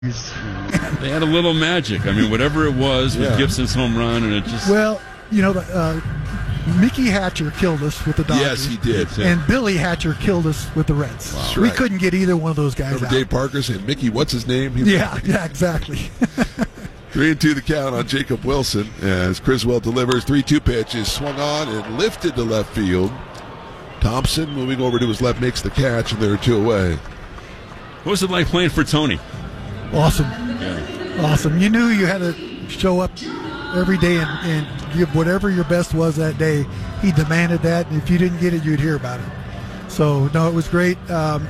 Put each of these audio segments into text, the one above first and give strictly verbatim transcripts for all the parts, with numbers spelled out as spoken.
They had a little magic. I mean, whatever it was with Yeah. Gibson's home run, and it just Well, you know, uh, Mickey Hatcher killed us with the Dodgers. Yes, he did. And Billy Hatcher killed us with the Reds. Wow. We Right. couldn't get either one of those guys Remember out. Dave Parker saying, Mickey, what's his name? He Yeah, yeah, exactly. Three and two the count on Jacob Wilson as Criswell delivers. three two pitch is swung on and lifted to left field. Thompson moving over to his left makes the catch, and they're two away. What was it like playing for Tony? Awesome. Yeah. Awesome. You knew you had to show up every day and, and give whatever your best was that day. He demanded that, and if you didn't get it, you'd hear about it. So, no, it was great. Um,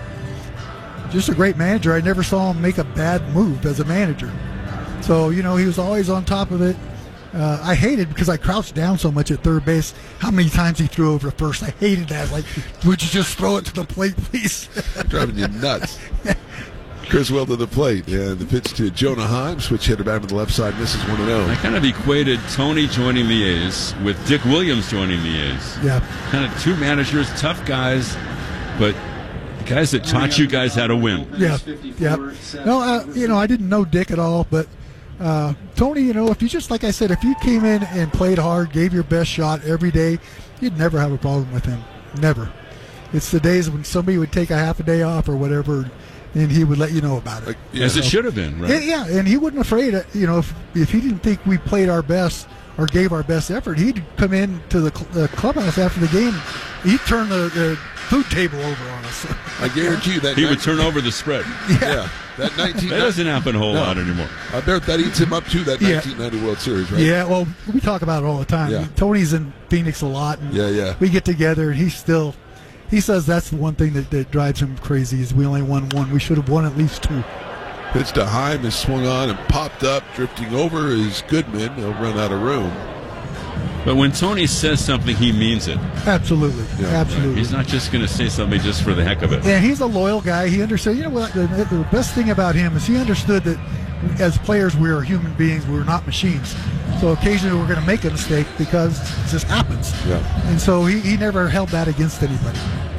just a great manager. I never saw him make a bad move as a manager. So, you know, he was always on top of it. Uh, I hated, because I crouched down so much at third base, how many times he threw over to first. I hated that. Like, would you just throw it to the plate, please? Driving you nuts. Criswell to the plate, and the pitch to Jonah Heim. Switch hitter back to the left side, misses one and I oh. kind of equated Tony joining the A's with Dick Williams joining the A's. Yeah. Kind of two managers, tough guys, but guys that taught you guys how to win. Yeah, yeah. No, uh, you know, I didn't know Dick at all, but uh, Tony, you know, if you just, like I said, if you came in and played hard, gave your best shot every day, you'd never have a problem with him. Never. It's the days when somebody would take a half a day off or whatever, and he would let you know about it. Like, yeah. As it should have been, right? Yeah, yeah, and he wasn't afraid. Of, you know, if if he didn't think we played our best or gave our best effort, he'd come in to the, cl- the clubhouse after the game. He'd turn the, the food table over on us. I guarantee you that He night- would turn over the spread. Yeah, that nineteen. That doesn't happen a whole No. lot anymore. I bet that eats him up to that Yeah. nineteen ninety World Series, right? Yeah, well, we talk about it all the time. Yeah. Tony's in Phoenix a lot, and Yeah, yeah. we get together, and he still he says that's the one thing that, that drives him crazy is we only won one. We should have won at least two. Pitch to Heim is swung on and popped up, drifting over is Goodman. He'll run out of room. But when Tony says something, he means it. Absolutely, Yeah, right. absolutely. He's not just going to say something just for the heck of it. And he's a loyal guy. He understood. You know what? The, the best thing about him is he understood that as players, we are human beings. We're not machines. So occasionally we're going to make a mistake because it just happens. Yeah. And so he, he never held that against anybody.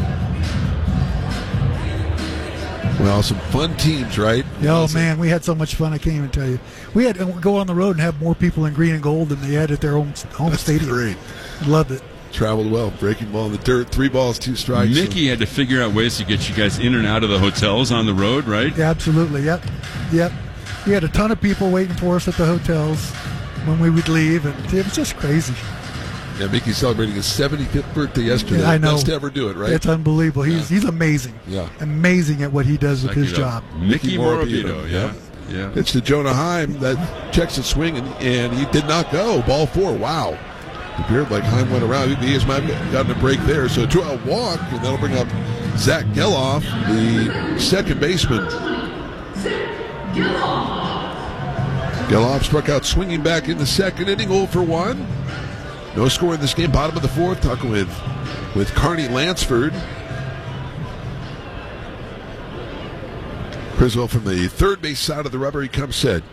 Well, some fun teams, right? Oh, man, we had so much fun. I can't even tell you. We had to go on the road and have more people in green and gold than they had at their home, home That's stadium. great. Loved it. Traveled well, breaking ball in the dirt, three balls, two strikes. Mickey had to figure out ways to get you guys in and out of the hotels on the road, right? Yeah, absolutely. Yep. Yep. We had a ton of people waiting for us at the hotels when we would leave, and it was just crazy. Yeah, Mickey's celebrating his seventy-fifth birthday yesterday. Yeah, I know. Best to ever do it, right? It's unbelievable. He's Yeah. he's amazing. Yeah. Amazing at what he does with Like, his you know, job. Mickey Mickey Morabito, Morabito, yeah. Yeah. Pitch to Jonah Heim. That checks the swing, and, and he did not go. Ball four. Wow. It appeared like Heim went around. The A's might have gotten a break there. So to a walk, and that'll bring up Zach Geloff, the second baseman. Geloff struck out swinging back in the second inning, oh for one. No score in this game. Bottom of the fourth. Talking with, with Carney Lansford. Criswell from the third base side of the rubber. He comes set.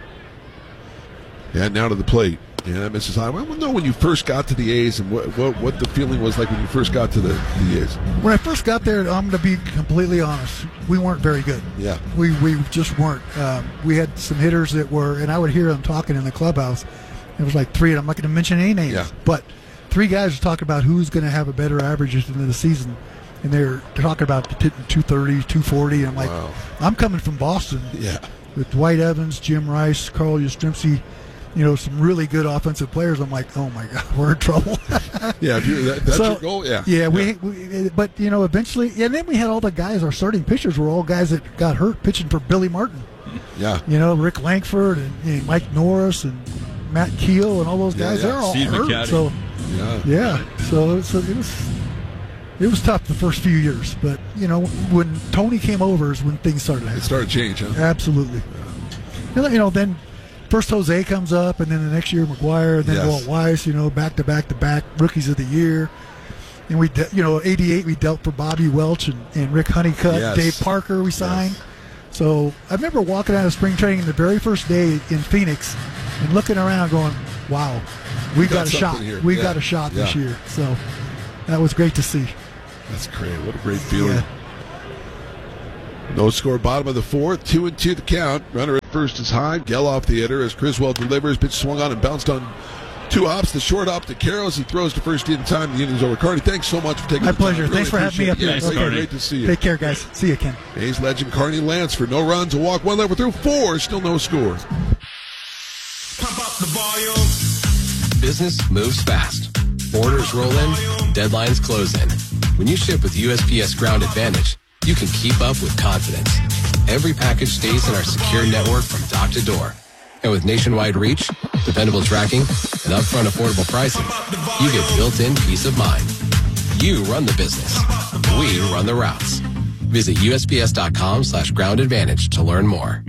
And now to the plate. And that misses high. I want to know when you first got to the A's and what, what, what the feeling was like when you first got to the, the A's. When I first got there, I'm going to be completely honest. We weren't very good. Yeah. We we just weren't. Um, we had some hitters that were, and I would hear them talking in the clubhouse. It was like three, and I'm not going to mention any names, Yeah. but three guys were talking about who's going to have a better average at the end of the season. And they're talking about hitting two thirty, two forty. I'm like, Wow. I'm coming from Boston Yeah. with Dwight Evans, Jim Rice, Carl Yastrzemski, you know, some really good offensive players. I'm like, oh my God, we're in trouble. Yeah, if you're, that, that's So, your goal. Yeah. Yeah, we, we, but you know, eventually, and then we had all the guys. Our starting pitchers were all guys that got hurt pitching for Billy Martin. Yeah. You know, Rick Langford and, and Mike Norris and Matt Keel and all those Yeah, guys. yeah. They're all Steve hurt. McCaddy. So Yeah. yeah, so it was, it was it was tough the first few years, but you know, when Tony came over is when things started It happening. started to change, huh? Absolutely. You know, then first Jose comes up, and then the next year McGuire, and then Yes. Walt Weiss. You know, back to back to back rookies of the year. And we, de- you know, eighty-eight we dealt for Bobby Welch and, and Rick Honeycutt, Yes. Dave Parker we signed. Yes. So I remember walking out of spring training the very first day in Phoenix and looking around, going, "Wow, we got got, a shot. something here." We Yeah. got a shot this Yeah. year." So that was great to see. That's great. What a great feeling. Yeah. No score, bottom of the fourth. Two and two the count. Runner at first is high. Geloff the hitter as Criswell delivers. Pitch swung on and bounced on two hops. The short hop to Carroll as he throws to first in time. The inning's over. Carney, thanks so much for taking My the time. pleasure. Really Thanks for having me up appreciate here. it. Yeah, Okay. Great to see you. Take care, guys. See you, Ken. A's legend Carney Lance for no runs, a walk, one level through four. Still no score. Pump up the volume. Business moves fast. Orders roll in, deadlines close in. When you ship with U S P S Ground Advantage, you can keep up with confidence. Every package stays in our secure network from dock to door. And with nationwide reach, dependable tracking, and upfront affordable pricing, you get built-in peace of mind. You run the business. We run the routes. Visit usps.com slash ground advantage to learn more.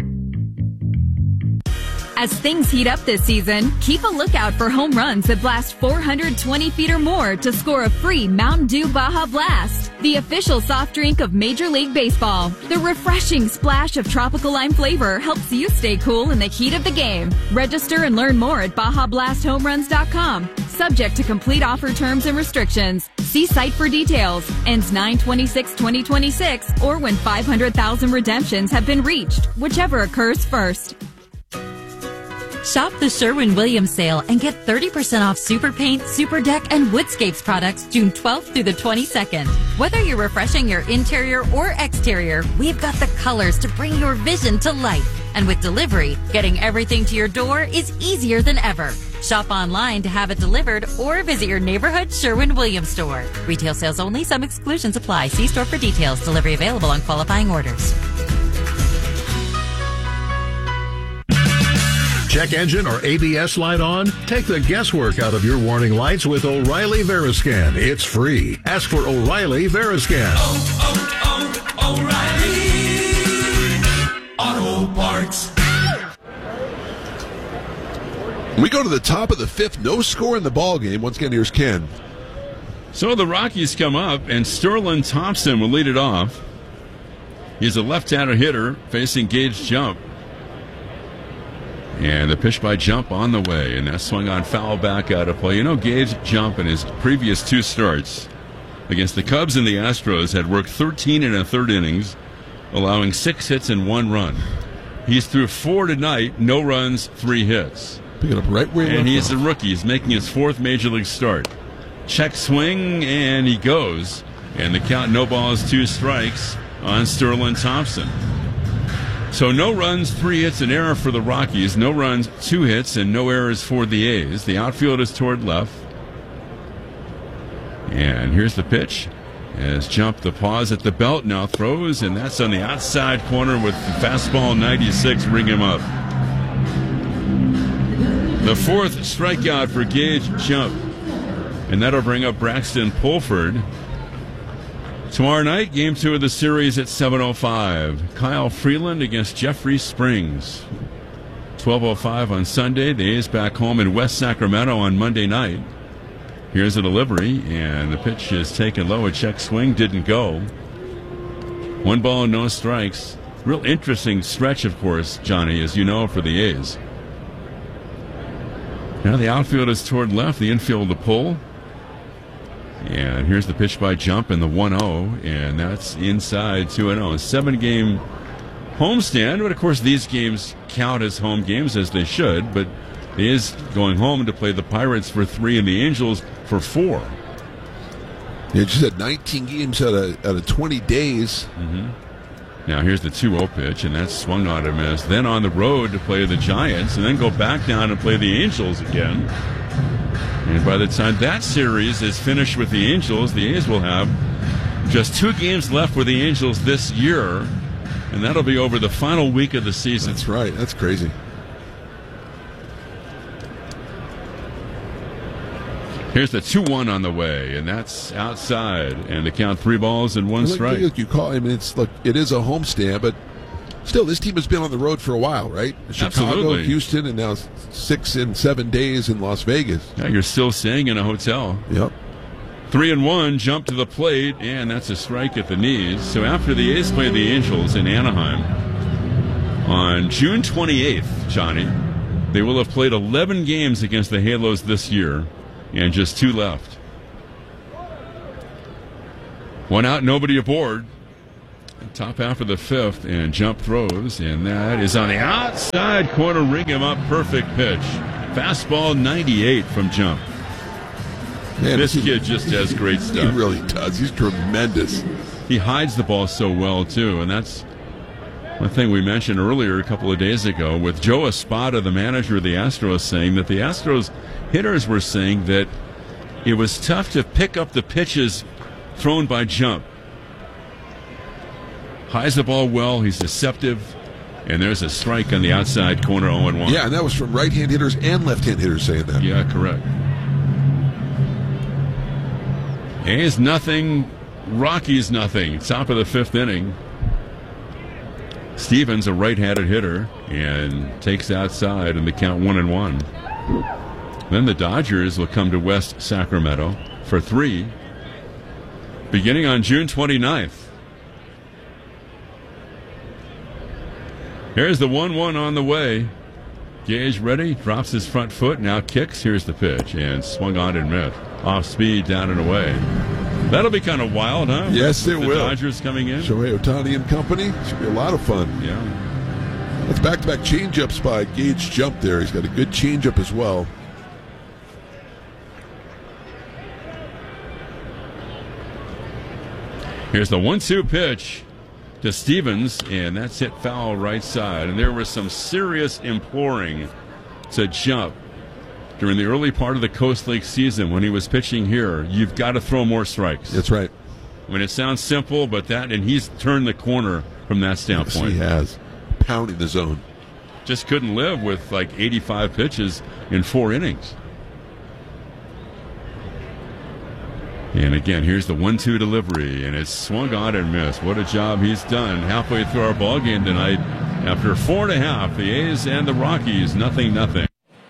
As things heat up this season, keep a lookout for home runs that blast four hundred twenty feet or more to score a free Mountain Dew Baja Blast, the official soft drink of Major League Baseball. The refreshing splash of tropical lime flavor helps you stay cool in the heat of the game. Register and learn more at baja blast home runs dot com. Subject to complete offer terms and restrictions. See site for details. Ends nine twenty-six twenty twenty-six or when five hundred thousand redemptions have been reached, whichever occurs first. Shop the Sherwin-Williams sale and get thirty percent off Super Paint, Super Deck, and Woodscapes products June twelfth through the twenty-second. Whether you're refreshing your interior or exterior, we've got the colors to bring your vision to life. And with delivery, getting everything to your door is easier than ever. Shop online to have it delivered or visit your neighborhood Sherwin-Williams store. Retail sales only. Some exclusions apply. See store for details. Delivery available on qualifying orders. Check engine or A B S light on? Take the guesswork out of your warning lights with O'Reilly Veriscan. It's free. Ask for O'Reilly Veriscan. Oh, oh, oh, O'Reilly Auto Parts. We go to the top of the fifth. No score in the ball game. Once again, here's Ken. So the Rockies come up, and Sterling Thompson will lead it off. He's a left-hander hitter facing Gage Jump. And the pitch by Jump on the way, and that swung on foul back out of play. You know, Gage Jump in his previous two starts against the Cubs and the Astros had worked thirteen and a third innings, allowing six hits and one run. He's through four tonight, no runs, three hits. Picking up right where he And left he's off. a rookie. He's making his fourth major league start. Check swing, and he goes. And the count, no balls, two strikes on Sterling Thompson. So no runs, three hits, an error for the Rockies. No runs, two hits, and no errors for the A's. The outfield is toward left. And here's the pitch. As Jump the pause at the belt, now throws, and that's on the outside corner with the fastball ninety-six, ring him up. The fourth strikeout for Gage Jump. And that'll bring up Braxton Pulford. Tomorrow night, game two of the series at seven oh five. Kyle Freeland against Jeffrey Springs. twelve oh five on Sunday. The A's back home in West Sacramento on Monday night. Here's a delivery, and the pitch is taken low. A check swing didn't go. One ball, no strikes. Real interesting stretch, of course, Johnny, as you know, for the A's. Now the outfield is toward left, the infield to pull. And here's the pitch by Jump and the one oh, and that's inside two and oh. A seven-game homestand, but of course these games count as home games, as they should, but he is going home to play the Pirates for three and the Angels for four. Yeah, just had nineteen games out of, out of twenty days. Mm-hmm. Now here's the two oh pitch, and that's swung on a miss. Then on the road to play the Giants, and then go back down and play the Angels again. And by the time that series is finished with the Angels, the A's will have just two games left with the Angels this year, and that'll be over the final week of the season. That's right. That's crazy. Here's the two one on the way, and that's outside, and the count three balls and one Like, strike. like you call. I mean, it's look. It is a homestand, but still, this team has been on the road for a while, right? Chicago, Absolutely. Houston, and now six and seven days in Las Vegas. Yeah, you're still staying in a hotel. Yep. Three and one, jump to the plate, and that's a strike at the knees. So after the A's play the Angels in Anaheim on June twenty-eighth, Johnny, they will have played eleven games against the Halos this year, and just two left. One out, nobody aboard. top half of the fifth, and Jump throws, and that is on the outside corner. Ring him up, perfect pitch. Fastball ninety-eight from Jump. Man, this he, kid just has great stuff. He really does. He's tremendous. He hides the ball so well, too, and that's one thing we mentioned earlier a couple of days ago with Joe Espada, the manager of the Astros, saying that the Astros hitters were saying that it was tough to pick up the pitches thrown by Jump. Hides the ball well, he's deceptive, and there's a strike on the outside corner, oh and one. Yeah, and that was from right-hand hitters and left-hand hitters saying that. Yeah, correct. A's nothing, Rockies nothing. Top of the fifth inning. Stevens, a right-handed hitter, and takes outside in the count one and one. Then the Dodgers will come to West Sacramento for three, beginning on June twenty-ninth. Here's the one one on the way. Gage ready, drops his front foot, now kicks. Here's the pitch, and swung on and missed. Off speed, down and away. That'll be kind of wild, huh? Yes, it the will. Dodgers coming in. Shohei Ohtani and company. Should be a lot of fun. Yeah. That's back-to-back changeups by Gage Jump there. He's got a good changeup as well. Here's the one two pitch to Stevens, and that's hit foul right side. And there was some serious imploring to Jump during the early part of the Coast League season when he was pitching here. You've got to throw more strikes. That's right. I mean, it sounds simple, but that, and he's turned the corner from that standpoint. Yes, he has. Pounding the zone. Just couldn't live with like eighty-five pitches in four innings. And again, here's the one two delivery, and it's swung on and missed. What a job he's done halfway through our ball game tonight. After four and a half, the A's and the Rockies, nothing, nothing.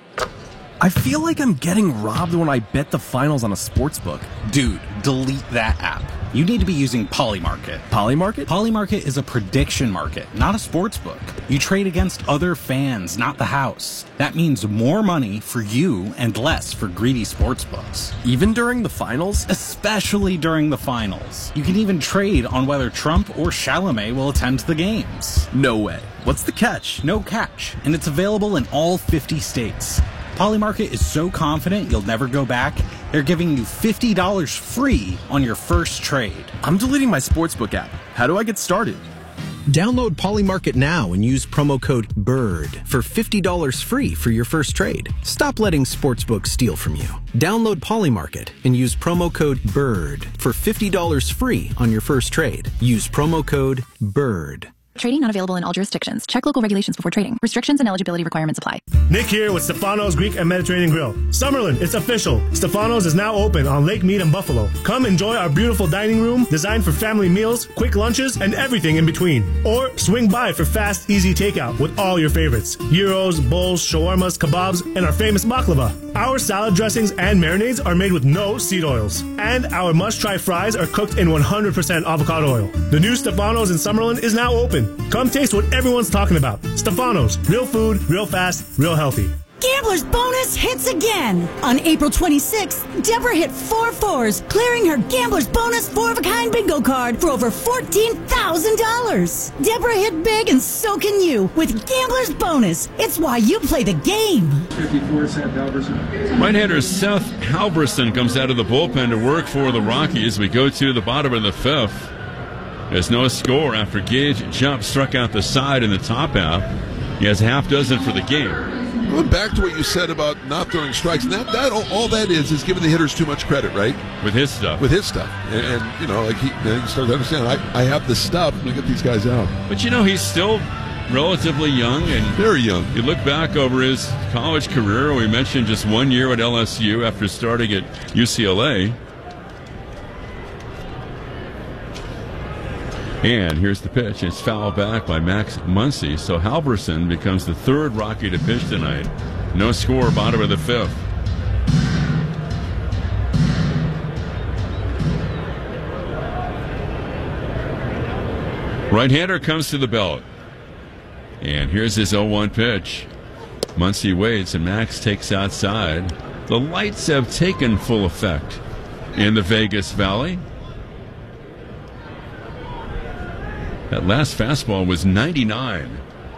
I feel like I'm getting robbed when I bet the finals on a sportsbook. Dude, delete that app. You need to be using Polymarket. Polymarket? Polymarket is a prediction market, not a sportsbook. You trade against other fans, not the house. That means more money for you and less for greedy sportsbooks. Even during the finals? Especially during the finals. You can even trade on whether Trump or Chalamet will attend the games. No way. What's the catch? No catch, and it's available in all fifty states. Polymarket is so confident you'll never go back, they're giving you fifty dollars free on your first trade. I'm deleting my sportsbook app. How do I get started? Download Polymarket now and use promo code BIRD for fifty dollars free for your first trade. Stop letting sportsbooks steal from you. Download Polymarket and use promo code BIRD for fifty dollars free on your first trade. Use promo code BIRD. Trading not available in all jurisdictions. Check local regulations before trading. Restrictions and eligibility requirements apply. Nick here with Stefano's Greek and Mediterranean Grill. Summerlin, it's official. Stefano's is now open on Lake Mead and Buffalo. Come enjoy our beautiful dining room designed for family meals, quick lunches, and everything in between. Or swing by for fast, easy takeout with all your favorites. Gyros, bowls, shawarmas, kebabs, and our famous baklava. Our salad dressings and marinades are made with no seed oils. And our must-try fries are cooked in one hundred percent avocado oil. The new Stefano's in Summerlin is now open. Come taste what everyone's talking about. Stefano's. Real food, real fast, real healthy. Gambler's Bonus hits again. On April twenty-sixth, Deborah hit four fours, clearing her Gambler's Bonus four-of-a-kind bingo card for over fourteen thousand dollars. Deborah hit big, and so can you with Gambler's Bonus. It's why you play the game. fifty-four, Seth Halverson. Right-hander Seth Halverson comes out of the bullpen to work for the Rockies. We go to the bottom of the fifth. There's no score after Gage Jump struck out the side in the top half. He has a half dozen for the game. Going back to what you said about not throwing strikes, that, that all, all that is is giving the hitters too much credit, right? With his stuff. With his stuff. And, and you know, like he, you know, you start to understand, I, I have the stuff, I'm going to get these guys out. But, you know, he's still relatively young. And very young. You look back over his college career, we mentioned just one year at L S U after starting at U C L A. And here's the pitch. It's fouled back by Max Muncy. So Halverson becomes the third Rocky to pitch tonight. No score, bottom of the fifth. Right-hander comes to the belt. And here's his oh one pitch. Muncy waits, and Max takes outside. The lights have taken full effect in the Vegas Valley. That last fastball was ninety-nine.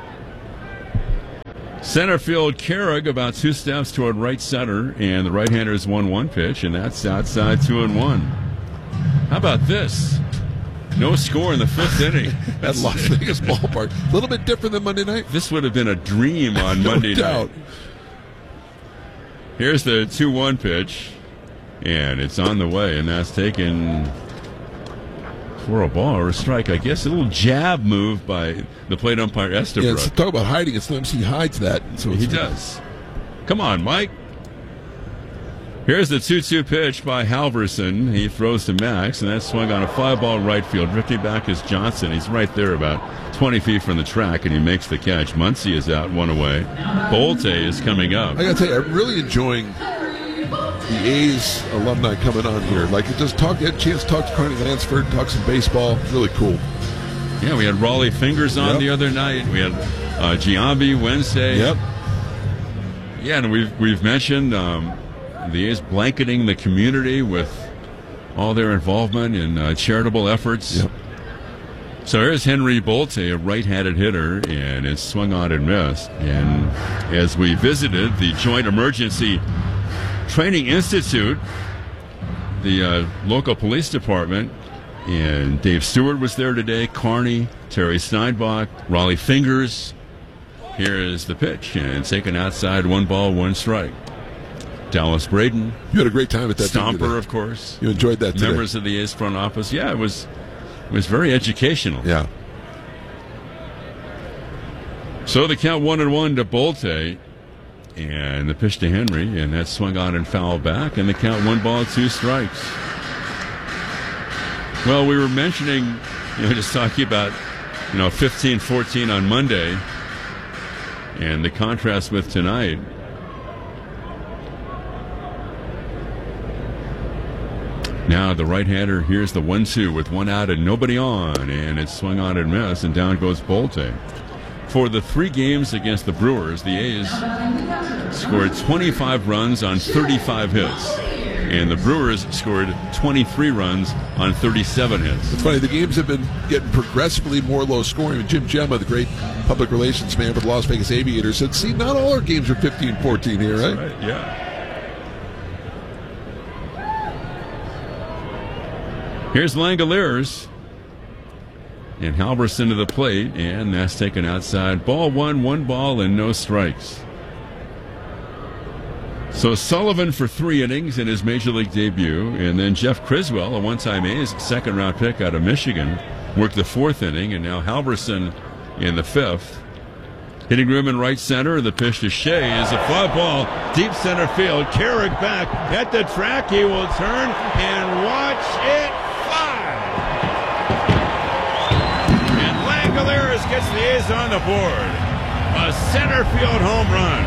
Center field, Carrig about two steps toward right center, and the right-hander's one one pitch, and that's outside two and one. How about this? No score in the fifth inning. At Las Vegas ballpark. A little bit different than Monday night. This would have been a dream on no Monday doubt. night. Here's the two one pitch, and it's on the way, and that's taken for a ball or a strike, I guess. A little jab move by the plate umpire Estabrook. Yeah, it's, talk about hiding. It's sometimes he hides that. So he does. Come on, Mike. Here's the two two pitch by Halverson. He throws to Max, and that's swung on a fly ball right field. Drifting back is Johnson. He's right there about twenty feet from the track, and he makes the catch. Muncy is out one away. Bolte is coming up. I got to tell you, I'm really enjoying the A's alumni coming on here. Like, it just talk, had a chance to talk to Carney Lansford, talk some baseball. Really cool. Yeah, we had Raleigh Fingers on yep. the other night. We had uh, Giambi Wednesday. Yep. Yeah, and we've we've mentioned um, the A's blanketing the community with all their involvement in uh, charitable efforts. Yep. So here's Henry Bolte, a right-handed hitter, and it's swung on and missed. And as we visited the Joint Emergency Training Institute, the uh, local police department, and Dave Stewart was there today, Carney, Terry Steinbach, Raleigh Fingers. Here is the pitch, and taken outside, one ball, one strike. Dallas Braden. You had a great time at that. Stomper, of course. You enjoyed that today. Members of the A's front office. Yeah, it was it was very educational. Yeah. So the count one and one to Bolte, and the pitch to Henry, and that swung on and fouled back, and the count one ball, two strikes. Well, we were mentioning, you know, just talking about, you know, fifteen fourteen on Monday, and the contrast with tonight. Now the right-hander, here's the one two with one out and nobody on, and it's swung on and missed, and down goes Bolte. For the three games against the Brewers, the A's scored twenty-five runs on thirty-five hits, and the Brewers scored twenty-three runs on thirty-seven hits. It's funny, the games have been getting progressively more low-scoring. And Jim Gemma, the great public relations man for the Las Vegas Aviators, said, see, not all our games are fifteen fourteen here, right? That's right, yeah. Here's Langoliers. And Halverson to the plate, and that's taken outside. Ball one, one ball, and no strikes. So Sullivan for three innings in his Major League debut, and then Jeff Criswell, a one-time A's second-round pick out of Michigan, worked the fourth inning, and now Halverson in the fifth. Hitting room in right center, the pitch to Shea is a fly ball, deep center field. Carrig back at the track. He will turn and watch it fly. And Langoliers gets the A's on the board. A center field home run.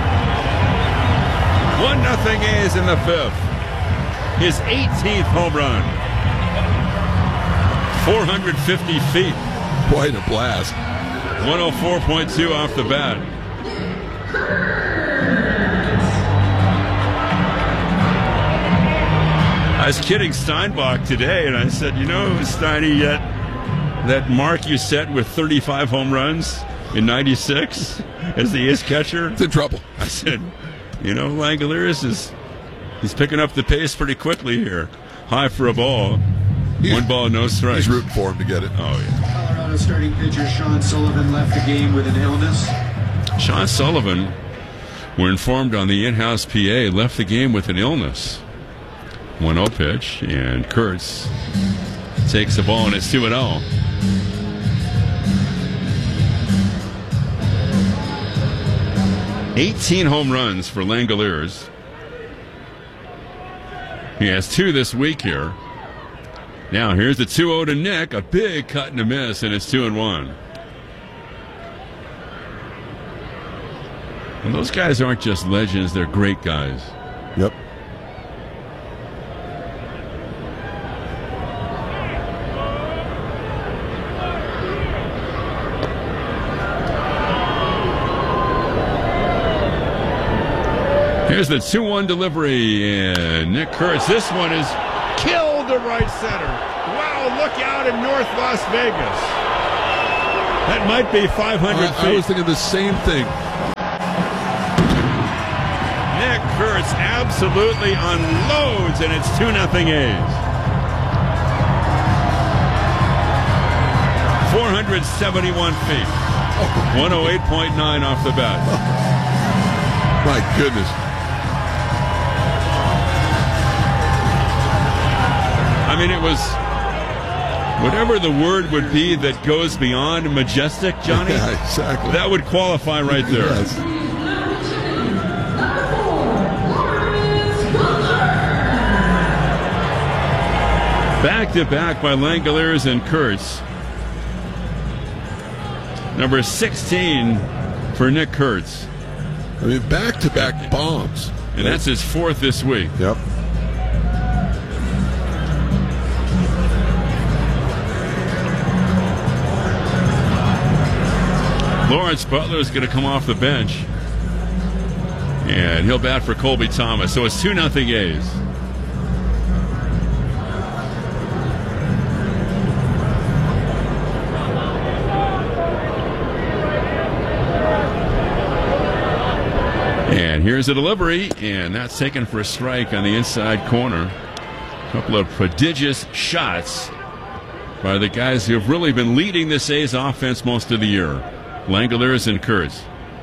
One nothing A's in the fifth. His eighteenth home run. four hundred fifty feet. Quite a blast. one oh four point two off the bat. I was kidding Steinbach today, and I said, you know, Steiny, yet that mark you set with thirty-five home runs in ninety-six as the A's catcher? It's in trouble. I said, you know, Langoliers is he's picking up the pace pretty quickly here. High for a ball. He's, One ball, no strikes. He's rooting for him to get it. Oh, yeah. Colorado starting pitcher Sean Sullivan left the game with an illness. Sean Sullivan, we're informed on the in-house P A, left the game with an illness. one oh pitch, and Kurtz takes the ball, and it's two and oh. eighteen home runs for Langoliers. He has two this week here. Now here's the two oh to Nick, a big cut and a miss, and it's two and one. And those guys aren't just legends, they're great guys. Yep. Here's the two one delivery, and Nick Kurtz. This one is killed to right center. Wow, look out in North Las Vegas. That might be five hundred I, feet. I was thinking the same thing. Nick Kurtz absolutely unloads, and it's two nothing A's. four hundred seventy-one feet. one oh eight point nine off the bat. My goodness. I mean, it was whatever the word would be that goes beyond majestic, Johnny. Yeah, exactly. That would qualify right there. Yes. Back to back by Langeliers and Kurtz. Number sixteen for Nick Kurtz. I mean, back to back bombs. And that's his fourth this week. Yep. Lawrence Butler is going to come off the bench. And he'll bat for Colby Thomas. So it's two nothing A's. And here's a delivery, and that's taken for a strike on the inside corner. A couple of prodigious shots by the guys who have really been leading this A's offense most of the year. Langeliers and Kurtz.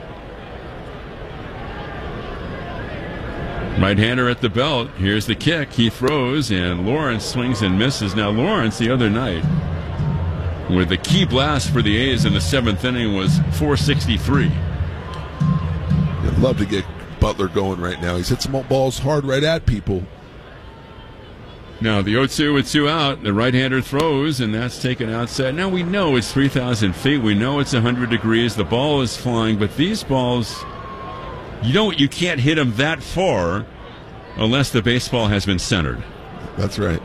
Right-hander at the belt. Here's the kick. He throws, and Lawrence swings and misses. Now, Lawrence the other night, with the key blast for the A's in the seventh inning, was four sixty-three. I'd love to get Butler going right now. He's hit some balls hard right at people. Now the oh two with two out. The right-hander throws, and that's taken outside. Now we know it's three thousand feet. We know it's one hundred degrees. The ball is flying, but these balls, you don't, you can't hit them that far unless the baseball has been centered. That's right.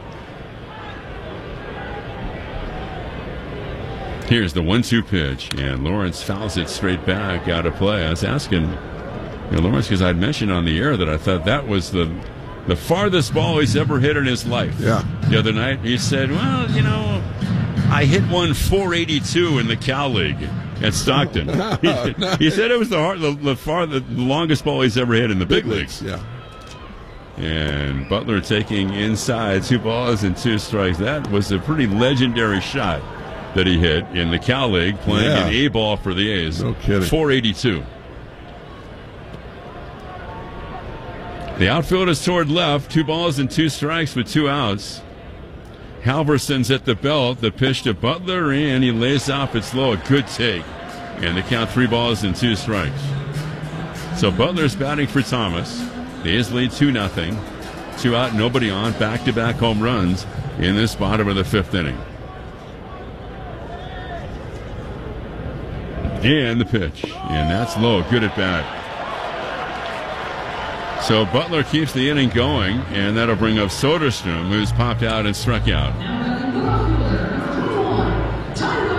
Here's the one two pitch, and Lawrence fouls it straight back out of play. I was asking you know, Lawrence, because I'd mentioned on the air that I thought that was the the farthest ball he's ever hit in his life. Yeah. The other night, he said, well, you know, I hit one four eighty-two in the Cal League at Stockton. he, Nice. he said it was the, hard, the, the, far, the longest ball he's ever hit in the big, Big leagues. leagues, yeah. And Butler taking inside, two balls and two strikes. That was a pretty legendary shot that he hit in the Cal League, playing Yeah. an A ball for the A's. No kidding. four eighty-two. The outfield is toward left. Two balls and two strikes with two outs. Halverson's at the belt. The pitch to Butler, and he lays off. It's low. A good take. And they count three balls and two strikes. So Butler's batting for Thomas. The A's lead two nothing. Two out, nobody on. Back-to-back home runs in this bottom of the fifth inning. And the pitch. And that's low. Good at bat. So Butler keeps the inning going, and that'll bring up Soderstrom, who's popped out and struck out.